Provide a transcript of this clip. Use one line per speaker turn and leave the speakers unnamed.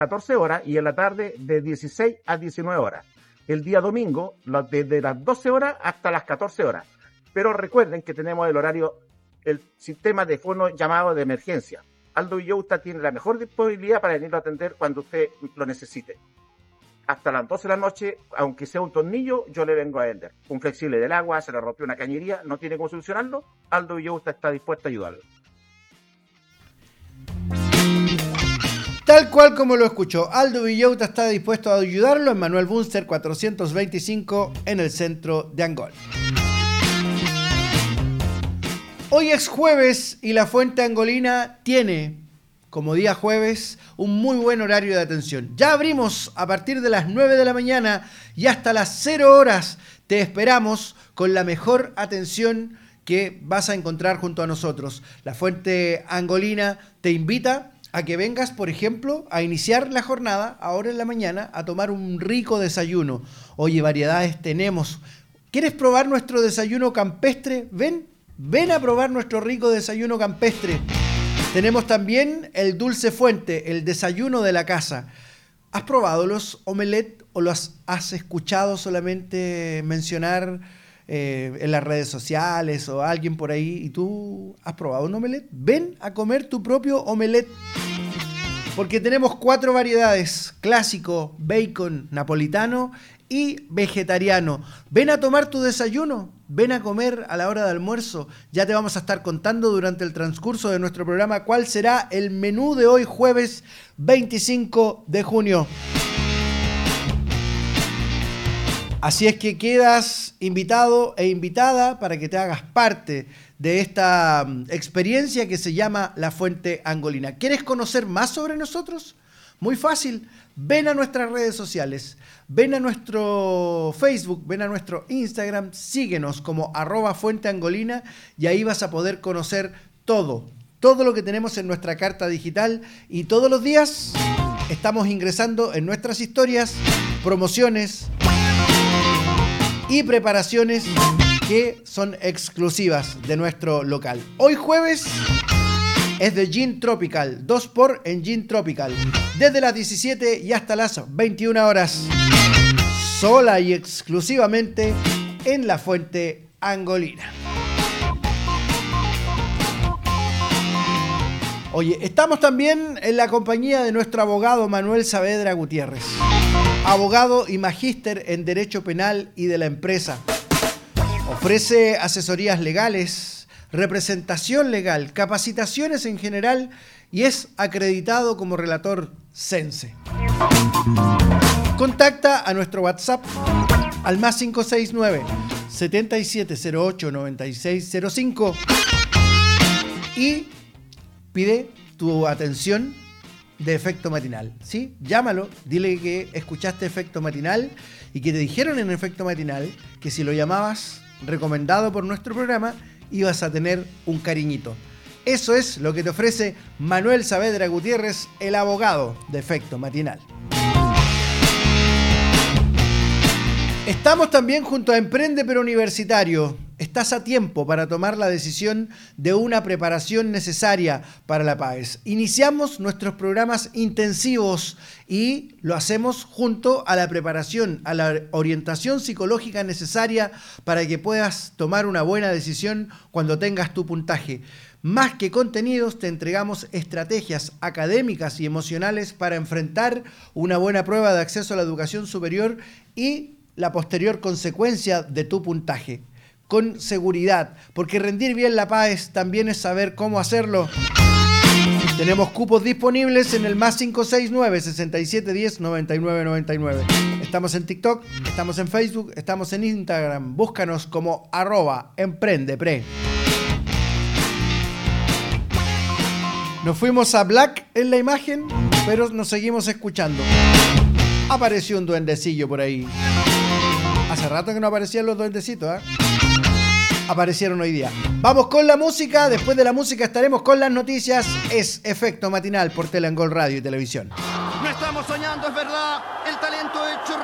14 horas y en la tarde de 16 a 19 horas. El día domingo, desde las 12 horas hasta las 14 horas. Pero recuerden que tenemos el horario, el sistema de fono llamado de emergencia. Aldo Villota tiene la mejor disponibilidad para venirlo a atender cuando usted lo necesite. Hasta las 12 de la noche, aunque sea un tornillo, yo le vengo a vender. Un flexible del agua, se le rompió una cañería, no tiene cómo solucionarlo, Aldo Villota está dispuesto a ayudarlo.
Tal cual como lo escuchó, Aldo Villota está dispuesto a ayudarlo en Manuel Bunster 425 en el centro de Angol. Hoy es jueves y la Fuente Angolina tiene, como día jueves, un muy buen horario de atención. Ya abrimos a partir de las 9 de la mañana y hasta las 0 horas te esperamos con la mejor atención que vas a encontrar junto a nosotros. La Fuente Angolina te invita a que vengas, por ejemplo, a iniciar la jornada ahora en la mañana a tomar un rico desayuno. Oye, variedades tenemos. ¿Quieres probar nuestro desayuno campestre? Ven a probar nuestro rico desayuno campestre. Tenemos también el Dulce Fuente, el desayuno de la casa. ¿Has probado los omelette o los has escuchado solamente mencionar en las redes sociales o alguien por ahí y tú has probado un omelette? Ven a comer tu propio omelette. Porque tenemos 4 variedades: clásico, bacon, napolitano y vegetariano. Ven a tomar tu desayuno, ven a comer a la hora de almuerzo. Ya te vamos a estar contando durante el transcurso de nuestro programa cuál será el menú de hoy, jueves 25 de junio. Así es que quedas invitado e invitada para que te hagas parte de esta experiencia que se llama La Fuente Angolina. ¿Quieres conocer más sobre nosotros? Muy fácil. Ven a nuestras redes sociales, ven a nuestro Facebook, ven a nuestro Instagram, síguenos como @fuenteangolina y ahí vas a poder conocer todo lo que tenemos en nuestra carta digital y todos los días estamos ingresando en nuestras historias, promociones y preparaciones que son exclusivas de nuestro local. Hoy jueves es de Gin Tropical, 2x en Gin Tropical, desde las 17 y hasta las 21 horas, sola y exclusivamente en La Fuente Angolina. Oye, estamos también en la compañía de nuestro abogado Manuel Saavedra Gutiérrez, abogado y magíster en Derecho Penal y de la Empresa. Ofrece asesorías legales, representación legal, capacitaciones en general y es acreditado como relator CENSE. Contacta a nuestro WhatsApp al más 569 7708 9605 y pide tu atención de Efecto Matinal, ¿sí? Llámalo, dile que escuchaste Efecto Matinal y que te dijeron en Efecto Matinal que si lo llamabas recomendado por nuestro programa ibas a tener un cariñito. Eso es lo que te ofrece Manuel Saavedra Gutiérrez, el abogado de Efecto Matinal. Estamos también junto a Emprende Pero Universitario. Estás a tiempo para tomar la decisión de una preparación necesaria para la PAES. Iniciamos nuestros programas intensivos y lo hacemos junto a la preparación, a la orientación psicológica necesaria para que puedas tomar una buena decisión cuando tengas tu puntaje. Más que contenidos, te entregamos estrategias académicas y emocionales para enfrentar una buena prueba de acceso a la educación superior y la posterior consecuencia de tu puntaje. Con seguridad, porque rendir bien la PAES también es saber cómo hacerlo. Tenemos cupos disponibles en el más 569 6710 9999. Estamos en TikTok, estamos en Facebook, estamos en Instagram. Búscanos como @emprendepre. Nos fuimos a Black en la imagen, pero nos seguimos escuchando. Apareció un duendecillo por ahí. Hace rato que no aparecían los duendecitos, ¿eh? Aparecieron hoy día. Vamos con la música. Después de la música estaremos con las noticias. Es Efecto Matinal por Teleangol Radio y Televisión.
No estamos soñando, es verdad. El talento hecho